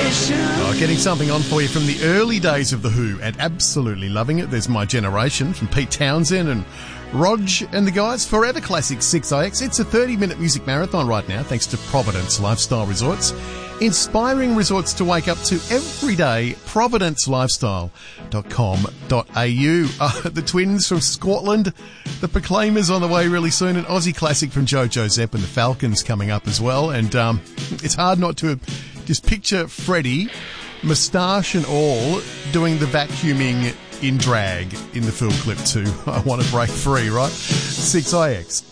Getting something on for you from the early days of The Who and absolutely loving it. There's My Generation from Pete Townsend and Rog and the guys. Forever Classic 6IX. It's a 30-minute music marathon right now thanks to Providence Lifestyle Resorts. Inspiring resorts to wake up to every day. providencelifestyle.com.au. The Twins from Scotland. The Proclaimers on the way really soon. An Aussie classic from Jojo Zepp and the Falcons coming up as well. And it's hard not to just picture Freddie, moustache and all, doing the vacuuming in drag in the film clip too. I Want to Break Free, right? 6IX.